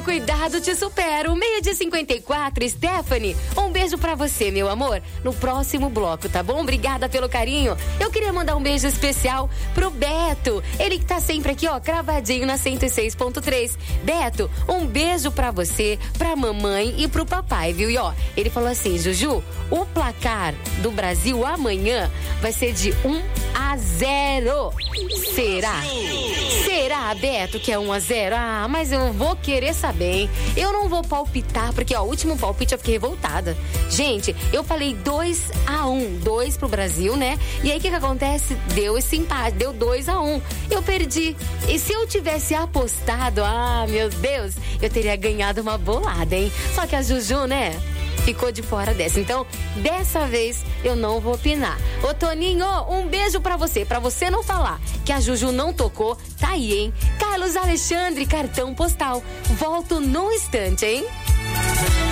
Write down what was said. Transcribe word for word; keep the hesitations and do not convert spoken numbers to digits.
cuidado te supera. Meio de cinquenta e quatro, Stephanie. Um beijo pra você, meu amor. No próximo bloco, tá bom? Obrigada pelo carinho. Eu queria mandar um beijo especial pro Beto. Ele que tá sempre aqui, ó, cravadinho na cento e seis ponto três. Beto, um beijo pra você, pra mamãe e pro papai, viu? E ó, ele falou assim, Juju, o placar do Brasil amanhã vai ser de um a zero. Será? Será, Beto, que é um a zero? Ah, mas eu vou querer saber, hein? Eu não vou palpitar, porque ó, o último palpite eu fiquei revoltada. Gente, eu falei dois a um, dois pro Brasil, né? E aí o que que acontece? Deu esse empate, deu dois a um. Eu perdi. E se eu tivesse apostado, ah, meu Deus, eu teria ganhado uma bolada, hein? Só que a Juju, né? Ficou de fora dessa. Então, dessa vez, eu não vou opinar. Ô, Toninho, um beijo pra você. Pra você não falar que a Juju não tocou, tá aí, hein? Carlos Alexandre, cartão postal. Volto num instante, hein?